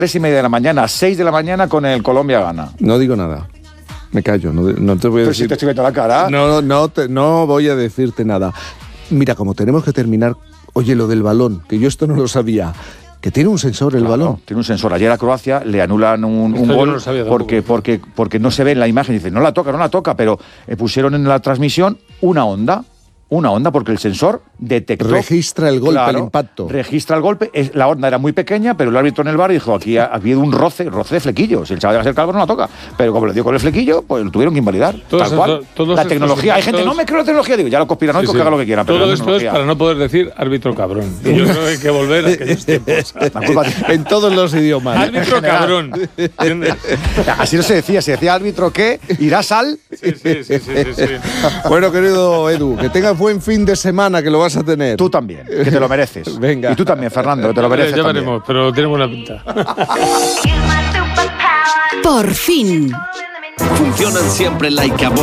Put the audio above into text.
3:30 de la mañana, 6 de la mañana con el Colombia gana. No digo nada. Me callo, no te voy a Pero decir... si te estoy viendo la cara. No voy a decirte nada. Mira, como tenemos que terminar... Oye, lo del balón, que yo esto no lo sabía... Que tiene un sensor el balón. Tiene un sensor. Ayer a Croacia le anulan un gol porque no se ve en la imagen. Dice, no la toca, pero pusieron en la transmisión una onda porque el sensor detectó... Registra el golpe, el impacto. Registra el golpe. La onda era muy pequeña, pero el árbitro en el VAR dijo, aquí ha habido un roce de flequillos. El chaval debe ser calvo, no la toca. Pero como le dio con el flequillo, pues lo tuvieron que invalidar. Tal cual. La tecnología. Hay gente, no me creo la tecnología. Digo, ya los conspiranoicos que hagan lo que quieran. Todo esto es para no poder decir árbitro cabrón. Y yo creo que hay que volver a aquellos tiempos. En todos los idiomas. Árbitro cabrón. Así no se decía árbitro que irás al... Sí. Bueno, querido Edu, que tengas buen fin de semana, que lo vas a tener. Tú también, que te lo mereces. Venga. Y tú también, Fernando, que te lo mereces. Ya también. veremos, pero tiene buena pinta. Por fin. Funcionan siempre like a